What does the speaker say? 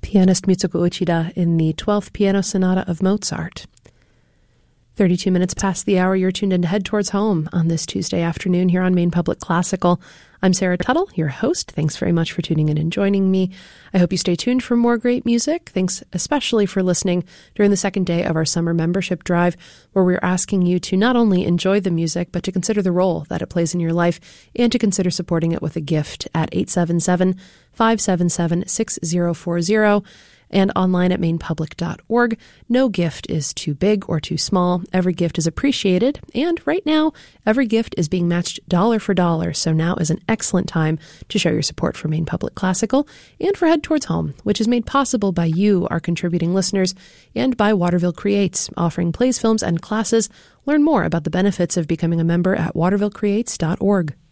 pianist Mitsuko Uchida in the 12th Piano Sonata of Mozart. 32 minutes past the hour, you're tuned in to Head Towards Home on this Tuesday afternoon here on Maine Public Classical. I'm Sarah Tuttle, your host. Thanks very much for tuning in and joining me. I hope you stay tuned for more great music. Thanks especially for listening during the second day of our summer membership drive, where we're asking you to not only enjoy the music, but to consider the role that it plays in your life and to consider supporting it with a gift at 877-577-6040. And online at mainepublic.org. No gift is too big or too small. Every gift is appreciated. And right now, every gift is being matched dollar for dollar. So now is an excellent time to show your support for Maine Public Classical and for Head Towards Home, which is made possible by you, our contributing listeners, and by Waterville Creates, offering plays, films, and classes. Learn more about the benefits of becoming a member at watervillecreates.org.